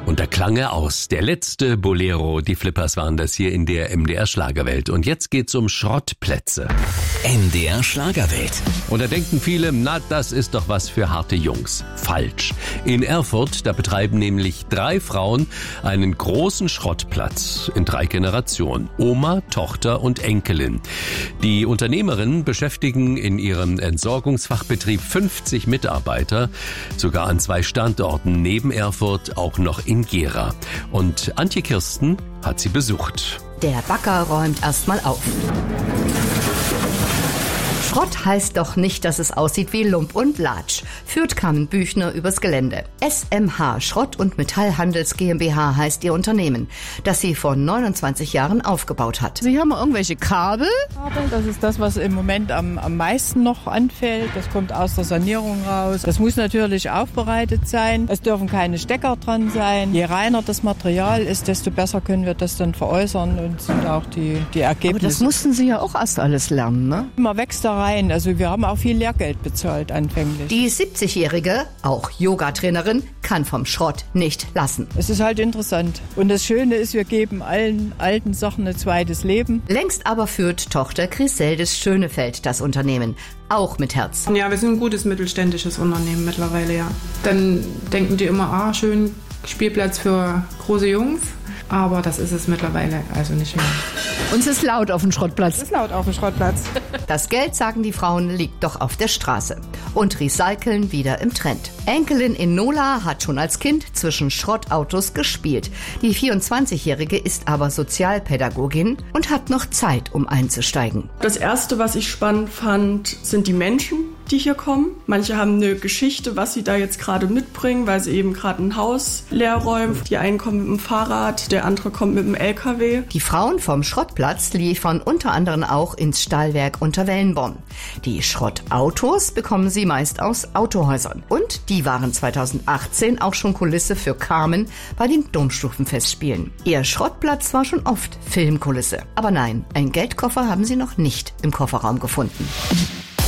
Und da klang er aus. Der letzte Bolero. Die Flippers waren das hier in der MDR Schlagerwelt. Und jetzt geht's um Schrottplätze. MDR Schlagerwelt. Und da denken viele, na, das ist doch was für harte Jungs. Falsch. In Erfurt, da betreiben nämlich 3 Frauen einen großen Schrottplatz in 3 Generationen. Oma, Tochter und Enkelin. Die Unternehmerinnen beschäftigen in ihrem Entsorgungsfachbetrieb 50 Mitarbeiter, sogar an 2 Standorten neben Erfurt, auch noch in Gera. Und Antje Kirsten hat sie besucht. Der Bagger räumt erstmal auf. Schrott heißt doch nicht, dass es aussieht wie Lump und Latsch, führt Carmen Büchner übers Gelände. SMH, Schrott- und Metallhandels GmbH heißt ihr Unternehmen, das sie vor 29 Jahren aufgebaut hat. Sie haben irgendwelche Kabel? Das ist das, was im Moment am meisten noch anfällt. Das kommt aus der Sanierung raus. Das muss natürlich aufbereitet sein. Es dürfen keine Stecker dran sein. Je reiner das Material ist, desto besser können wir das dann veräußern und sind auch die Ergebnisse. Aber das mussten Sie ja auch erst alles lernen, ne? Man wächst da rein. Also wir haben auch viel Lehrgeld bezahlt anfänglich. Die 70-Jährige, auch Yogatrainerin, kann vom Schrott nicht lassen. Es ist halt interessant. Und das Schöne ist, wir geben allen alten Sachen ein zweites Leben. Längst aber führt Tochter Griseldes Schönefeld das Unternehmen. Auch mit Herz. Ja, wir sind ein gutes mittelständisches Unternehmen mittlerweile, ja. Dann denken die immer, schön Spielplatz für große Jungs. Aber das ist es mittlerweile also nicht mehr. Und es ist laut auf dem Schrottplatz. Es ist laut auf dem Schrottplatz. Das Geld, sagen die Frauen, liegt doch auf der Straße. Und Recyceln wieder im Trend. Enkelin Enola hat schon als Kind zwischen Schrottautos gespielt. Die 24-Jährige ist aber Sozialpädagogin und hat noch Zeit, um einzusteigen. Das Erste, was ich spannend fand, sind die Menschen, die hier kommen. Manche haben eine Geschichte, was sie da jetzt gerade mitbringen, weil sie eben gerade ein Haus leer räumen. Die einen kommen mit dem Fahrrad, der andere kommt mit dem LKW. Die Frauen vom Schrottplatz liefern unter anderem auch ins Stahlwerk Unterwellenborn. Die Schrottautos bekommen sie meist aus Autohäusern. Und die waren 2018 auch schon Kulisse für Carmen bei den Domstufenfestspielen. Ihr Schrottplatz war schon oft Filmkulisse. Aber nein, ein Geldkoffer haben sie noch nicht im Kofferraum gefunden.